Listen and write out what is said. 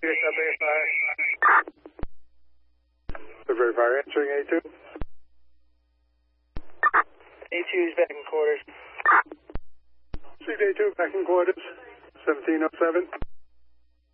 Verifier answering A2. A2 is back in quarters. Received A2 back in quarters. 1707.